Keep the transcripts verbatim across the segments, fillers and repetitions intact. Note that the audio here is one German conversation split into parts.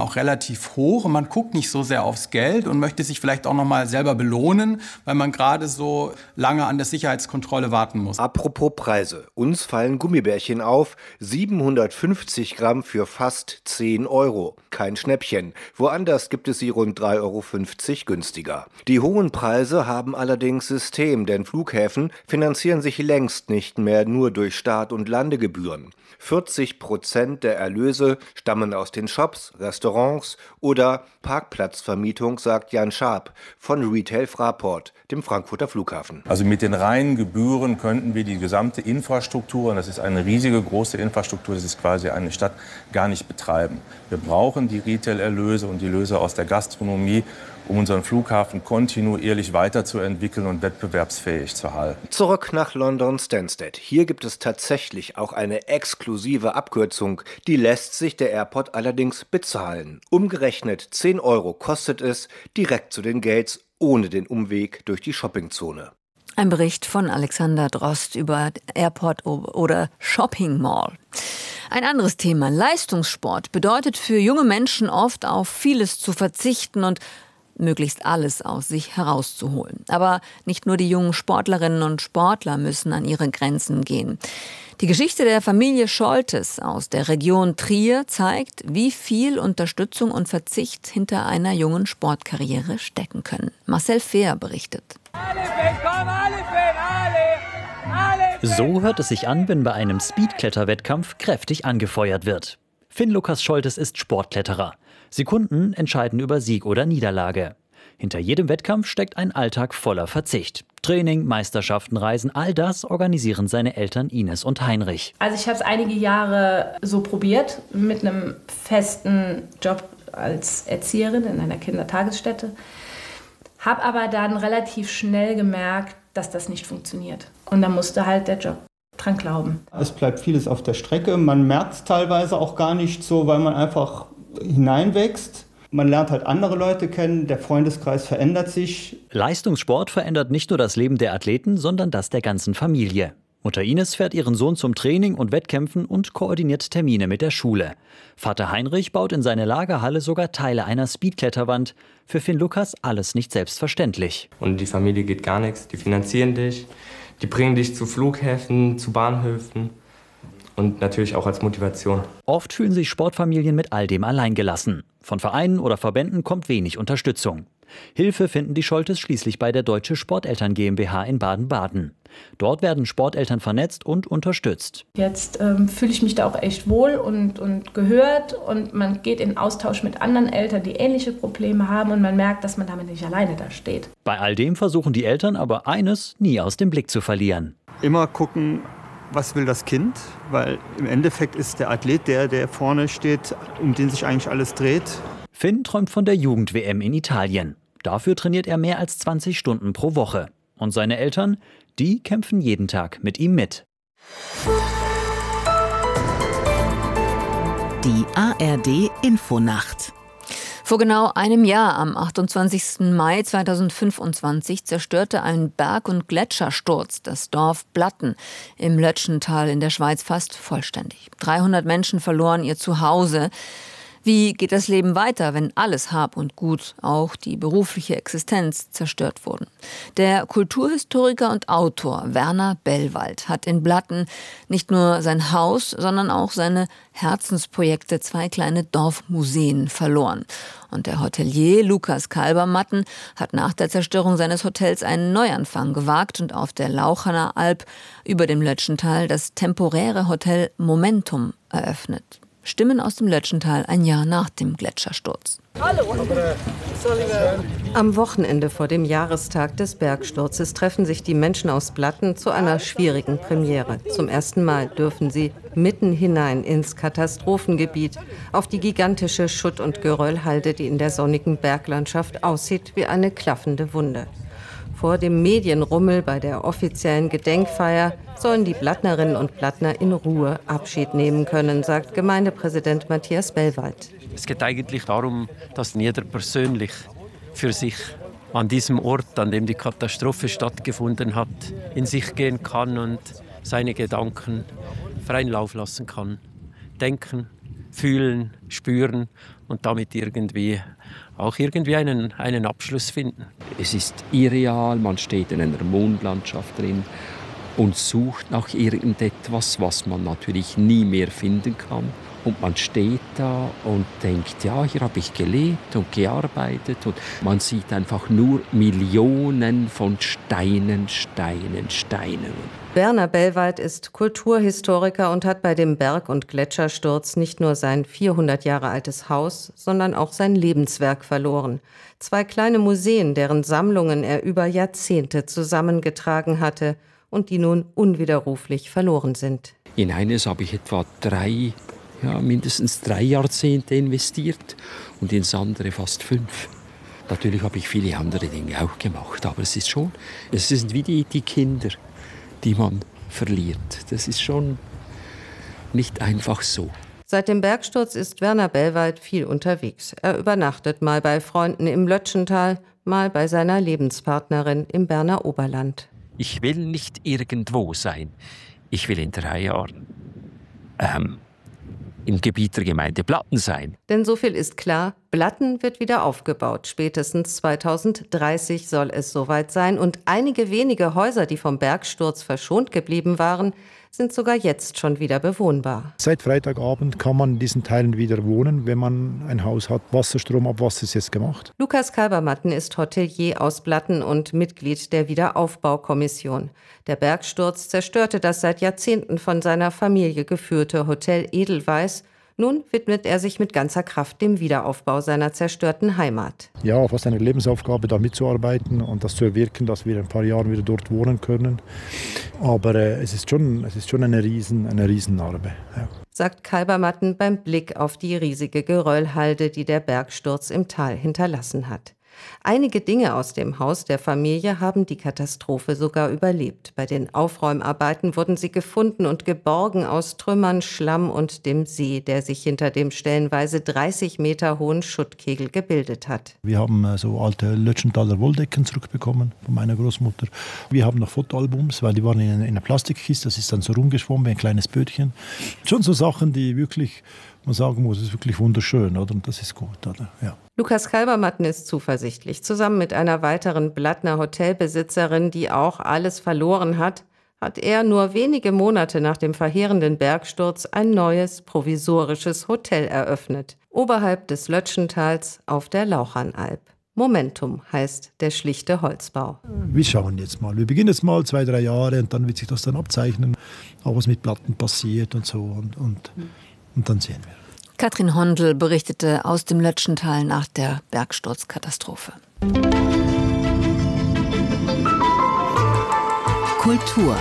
noch relativ hoch und man guckt nicht so sehr aufs Geld und möchte sich vielleicht auch noch mal selber belohnen, weil man gerade so lange an der Sicherheitskontrolle warten muss. Apropos Preise. Uns fallen Gummibärchen auf. siebenhundertfünfzig Gramm für fast zehn Euro. Kein Schnäppchen. Woanders gibt es sie rund drei Euro fünfzig günstiger. Die hohen Preise haben allerdings System, denn Flughäfen finanzieren sich längst nicht mehr nur durch Start- und Landegebühren. vierzig Prozent der Erlöse stammen aus den Shops, Restaurants oder Parkplatzvermietung, sagt Jan Schaap von Retail Fraport, dem Frankfurter Flughafen. Also mit den reinen Gebühren könnten wir die gesamte Infrastruktur, und das ist eine riesige, große Infrastruktur, das ist quasi eine Stadt, gar nicht betreiben. Wir brauchen die Retail-Erlöse und die Erlöse aus der Gastronomie, um unseren Flughafen kontinuierlich weiterzuentwickeln und wettbewerbsfähig zu halten. Zurück nach London Stansted. Hier gibt es tatsächlich auch eine exklusive Abkürzung. Die lässt sich der Airport allerdings bezahlen. Umgerechnet zehn Euro kostet es direkt zu den Gates, ohne den Umweg durch die Shoppingzone. Ein Bericht von Alexander Drost über Airport oder Shopping Mall. Ein anderes Thema. Leistungssport bedeutet für junge Menschen oft auf vieles zu verzichten und möglichst alles aus sich herauszuholen. Aber nicht nur die jungen Sportlerinnen und Sportler müssen an ihre Grenzen gehen. Die Geschichte der Familie Scholtes aus der Region Trier zeigt, wie viel Unterstützung und Verzicht hinter einer jungen Sportkarriere stecken können. Marcel Fehr berichtet. So hört es sich an, wenn bei einem Speedkletterwettkampf kräftig angefeuert wird. Finn Lukas Scholtes ist Sportkletterer. Sekunden entscheiden über Sieg oder Niederlage. Hinter jedem Wettkampf steckt ein Alltag voller Verzicht. Training, Meisterschaften, Reisen, all das organisieren seine Eltern Ines und Heinrich. Also ich habe es einige Jahre so probiert, mit einem festen Job als Erzieherin in einer Kindertagesstätte. Habe aber dann relativ schnell gemerkt, dass das nicht funktioniert. Und da musste halt der Job dran glauben. Es bleibt vieles auf der Strecke. Man merkt es teilweise auch gar nicht so, weil man einfach hineinwächst. Man lernt halt andere Leute kennen, der Freundeskreis verändert sich. Leistungssport verändert nicht nur das Leben der Athleten, sondern das der ganzen Familie. Mutter Ines fährt ihren Sohn zum Training und Wettkämpfen und koordiniert Termine mit der Schule. Vater Heinrich baut in seine Lagerhalle sogar Teile einer Speedkletterwand. Für Finn Lukas alles nicht selbstverständlich. Und die Familie geht gar nichts, die finanzieren dich, die bringen dich zu Flughäfen, zu Bahnhöfen. Und natürlich auch als Motivation. Oft fühlen sich Sportfamilien mit all dem alleingelassen. Von Vereinen oder Verbänden kommt wenig Unterstützung. Hilfe finden die Scholtes schließlich bei der Deutsche Sporteltern GmbH in Baden-Baden. Dort werden Sporteltern vernetzt und unterstützt. Jetzt ähm, fühle ich mich da auch echt wohl und, und gehört. Und man geht in Austausch mit anderen Eltern, die ähnliche Probleme haben. Und man merkt, dass man damit nicht alleine da steht. Bei all dem versuchen die Eltern aber eines nie aus dem Blick zu verlieren. Immer gucken, was will das Kind? Weil im Endeffekt ist der Athlet der, der vorne steht, um den sich eigentlich alles dreht. Finn träumt von der Jugend-W M in Italien. Dafür trainiert er mehr als zwanzig Stunden pro Woche. Und seine Eltern, die kämpfen jeden Tag mit ihm mit. Die A R D-Infonacht. Vor genau einem Jahr, am achtundzwanzigsten Mai zweitausendfünfundzwanzig, zerstörte ein Berg- und Gletschersturz das Dorf Blatten im Lötschental in der Schweiz fast vollständig. dreihundert Menschen verloren ihr Zuhause. Wie geht das Leben weiter, wenn alles Hab und Gut, auch die berufliche Existenz, zerstört wurden? Der Kulturhistoriker und Autor Werner Bellwald hat in Blatten nicht nur sein Haus, sondern auch seine Herzensprojekte, zwei kleine Dorfmuseen, verloren. Und der Hotelier Lukas Kalbermatten hat nach der Zerstörung seines Hotels einen Neuanfang gewagt und auf der Lauchaner Alp über dem Lötschental das temporäre Hotel Momentum eröffnet. Stimmen aus dem Lötschental ein Jahr nach dem Gletschersturz. Am Wochenende vor dem Jahrestag des Bergsturzes treffen sich die Menschen aus Blatten zu einer schwierigen Premiere. Zum ersten Mal dürfen sie mitten hinein ins Katastrophengebiet, auf die gigantische Schutt- und Geröllhalde, die in der sonnigen Berglandschaft aussieht wie eine klaffende Wunde. Vor dem Medienrummel bei der offiziellen Gedenkfeier sollen die Blattnerinnen und Blattner in Ruhe Abschied nehmen können, sagt Gemeindepräsident Matthias Bellwald. Es geht eigentlich darum, dass jeder persönlich für sich an diesem Ort, an dem die Katastrophe stattgefunden hat, in sich gehen kann und seine Gedanken freien Lauf lassen kann. Denken, fühlen, spüren und damit irgendwie auch irgendwie einen, einen Abschluss finden. Es ist irreal, man steht in einer Mondlandschaft drin und sucht nach irgendetwas, was man natürlich nie mehr finden kann. Und man steht da und denkt, ja, hier habe ich gelebt und gearbeitet. Und man sieht einfach nur Millionen von Steinen, Steinen, Steinen. Werner Bellweit ist Kulturhistoriker und hat bei dem Berg- und Gletschersturz nicht nur sein vierhundert Jahre altes Haus, sondern auch sein Lebenswerk verloren. Zwei kleine Museen, deren Sammlungen er über Jahrzehnte zusammengetragen hatte und die nun unwiderruflich verloren sind. In eines habe ich etwa drei Ja, mindestens drei Jahrzehnte investiert und ins andere fast fünf. Natürlich habe ich viele andere Dinge auch gemacht, aber es ist schon, es sind wie die, die Kinder, die man verliert. Das ist schon nicht einfach so. Seit dem Bergsturz ist Werner Bellweit viel unterwegs. Er übernachtet mal bei Freunden im Lötschental, mal bei seiner Lebenspartnerin im Berner Oberland. Ich will nicht irgendwo sein. Ich will in drei Jahren ähm, im Gebiet der Gemeinde Blatten sein. Denn so viel ist klar, Blatten wird wieder aufgebaut. Spätestens zweitausenddreißig soll es soweit sein. Und einige wenige Häuser, die vom Bergsturz verschont geblieben waren, sind sogar jetzt schon wieder bewohnbar. Seit Freitagabend kann man in diesen Teilen wieder wohnen, wenn man ein Haus hat. Wasserstrom, Abwasser ist jetzt gemacht. Lukas Kalbermatten ist Hotelier aus Blatten und Mitglied der Wiederaufbaukommission. Der Bergsturz zerstörte das seit Jahrzehnten von seiner Familie geführte Hotel Edelweiss. Nun widmet er sich mit ganzer Kraft dem Wiederaufbau seiner zerstörten Heimat. Ja, fast eine Lebensaufgabe, da mitzuarbeiten und das zu erwirken, dass wir in ein paar Jahren wieder dort wohnen können. Aber äh, es ist schon, es ist schon eine riesen, eine Riesennarbe. Ja. Sagt Kalbermatten beim Blick auf die riesige Geröllhalde, die der Bergsturz im Tal hinterlassen hat. Einige Dinge aus dem Haus der Familie haben die Katastrophe sogar überlebt. Bei den Aufräumarbeiten wurden sie gefunden und geborgen aus Trümmern, Schlamm und dem See, der sich hinter dem stellenweise dreißig Meter hohen Schuttkegel gebildet hat. Wir haben so alte Lötschenthaler Wolldecken zurückbekommen von meiner Großmutter. Wir haben noch Fotoalbums, weil die waren in einer Plastikkiste, das ist dann so rumgeschwommen wie ein kleines Bötchen. Schon so Sachen, die wirklich, man sagen muss, ist wirklich wunderschön, oder? Und das ist gut, oder? Ja. Lukas Kalbermatten ist zuversichtlich. Zusammen mit einer weiteren Blattner Hotelbesitzerin, die auch alles verloren hat, hat er nur wenige Monate nach dem verheerenden Bergsturz ein neues, provisorisches Hotel eröffnet. Oberhalb des Lötschentals auf der Lauchernalb. Momentum heißt der schlichte Holzbau. Wir schauen jetzt mal. Wir beginnen jetzt mal zwei, drei Jahre und dann wird sich das dann abzeichnen, auch was mit Platten passiert und so. Und, und, und dann sehen wir. Katrin Hondel berichtete aus dem Lötschental nach der Bergsturzkatastrophe. Kultur.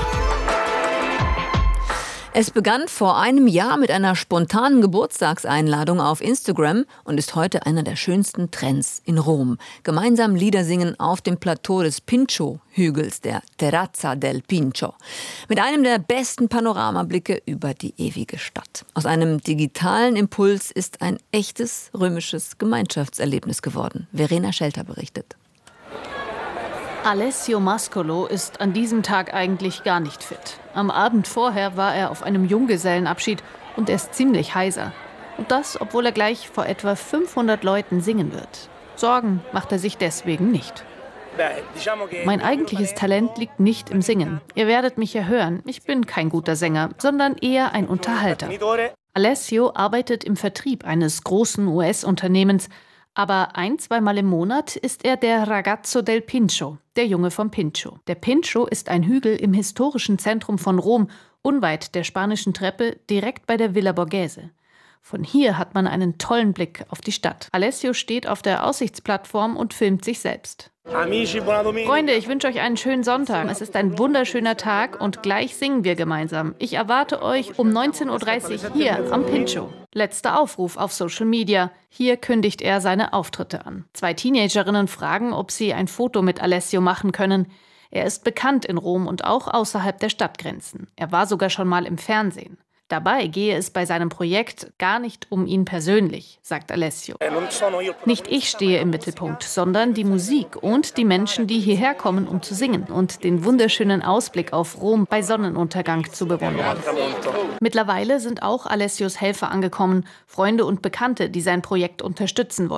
Es begann vor einem Jahr mit einer spontanen Geburtstagseinladung auf Instagram und ist heute einer der schönsten Trends in Rom. Gemeinsam Lieder singen auf dem Plateau des Pincio-Hügels, der Terrazza del Pincio. Mit einem der besten Panoramablicke über die ewige Stadt. Aus einem digitalen Impuls ist ein echtes römisches Gemeinschaftserlebnis geworden. Verena Schelter berichtet. Alessio Mascolo ist an diesem Tag eigentlich gar nicht fit. Am Abend vorher war er auf einem Junggesellenabschied und er ist ziemlich heiser. Und das, obwohl er gleich vor etwa fünfhundert Leuten singen wird. Sorgen macht er sich deswegen nicht. Mein eigentliches Talent liegt nicht im Singen. Ihr werdet mich ja hören, ich bin kein guter Sänger, sondern eher ein Unterhalter. Alessio arbeitet im Vertrieb eines großen U S-Unternehmens. Aber ein-, zweimal im Monat ist er der Ragazzo del Pincio, der Junge vom Pincio. Der Pincio ist ein Hügel im historischen Zentrum von Rom, unweit der Spanischen Treppe, direkt bei der Villa Borghese. Von hier hat man einen tollen Blick auf die Stadt. Alessio steht auf der Aussichtsplattform und filmt sich selbst. Freunde, ich wünsche euch einen schönen Sonntag. Es ist ein wunderschöner Tag und gleich singen wir gemeinsam. Ich erwarte euch um neunzehn Uhr dreißig hier am Pincio. Letzter Aufruf auf Social Media. Hier kündigt er seine Auftritte an. Zwei Teenagerinnen fragen, ob sie ein Foto mit Alessio machen können. Er ist bekannt in Rom und auch außerhalb der Stadtgrenzen. Er war sogar schon mal im Fernsehen. Dabei gehe es bei seinem Projekt gar nicht um ihn persönlich, sagt Alessio. Nicht ich stehe im Mittelpunkt, sondern die Musik und die Menschen, die hierher kommen, um zu singen und den wunderschönen Ausblick auf Rom bei Sonnenuntergang zu bewundern. Mittlerweile sind auch Alessios Helfer angekommen, Freunde und Bekannte, die sein Projekt unterstützen wollen.